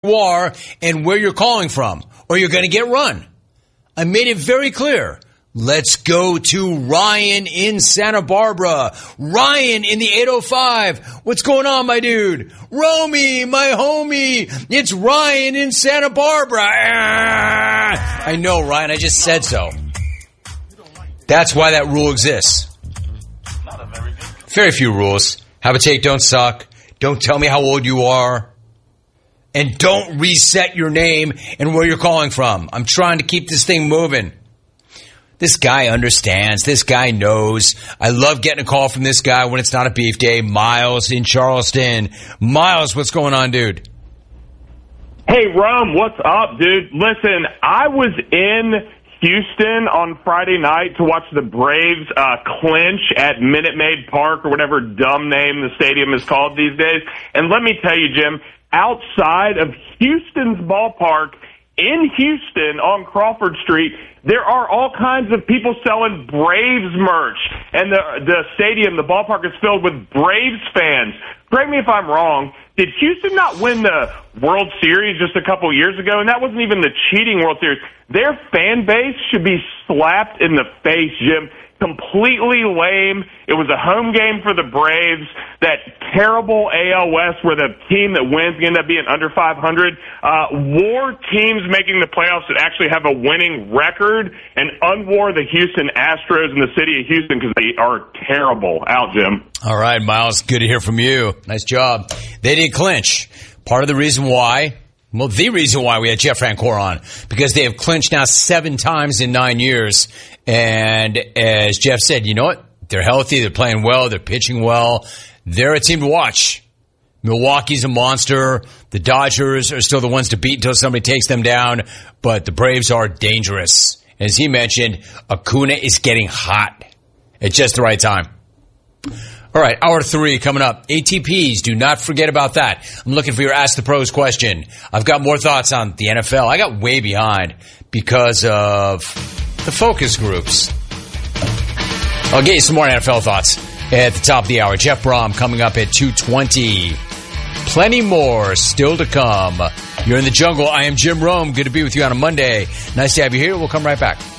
you are and where you're calling from, or you're going to get run. I made it very clear. Let's go to Ryan in Santa Barbara. Ryan in the 805. What's going on, my dude? Romy, my homie. It's Ryan in Santa Barbara. I know, Ryan. I just said so. That's why that rule exists. Very few rules. Have a take, don't suck. Don't tell me how old you are. And don't reset your name and where you're calling from. I'm trying to keep this thing moving. This guy understands. This guy knows. I love getting a call from this guy when it's not a beef day. Miles in Charleston. Miles, what's going on, dude? Hey, Rum, what's up, dude? Listen, I was in Houston on Friday night to watch the Braves clinch at Minute Maid Park, or whatever dumb name the stadium is called these days. And let me tell you, Jim, outside of Houston's ballpark, in Houston on Crawford Street, there are all kinds of people selling Braves merch. And the stadium, the ballpark, is filled with Braves fans. Correct me if I'm wrong. Did Houston not win the World Series just a couple years ago? And that wasn't even the cheating World Series. Their fan base should be slapped in the face, Jim. Completely lame. It was a home game for the Braves. That terrible AL West where the team that wins ended up being under 500. War teams making the playoffs that actually have a winning record, and unwar the Houston Astros in the city of Houston because they are terrible. Out, Jim. All right, Miles, good to hear from you. Nice job. They did clinch. Part of the reason why, well, the reason why we had Jeff Francoeur on, because they have clinched now 7 times in 9 years. And as Jeff said, you know what? They're healthy. They're playing well. They're pitching well. They're a team to watch. Milwaukee's a monster. The Dodgers are still the ones to beat until somebody takes them down. But the Braves are dangerous. As he mentioned, Acuna is getting hot at just the right time. All right, hour 3 coming up. ATPs, do not forget about that. I'm looking for your Ask the Pros question. I've got more thoughts on the NFL. I got way behind because of the focus groups. I'll get you some more NFL thoughts at the top of the hour. Jeff Brom coming up at 2:20. Plenty more still to come. You're in the jungle. I am Jim Rome. Good to be with you on a Monday. Nice to have you here. We'll come right back.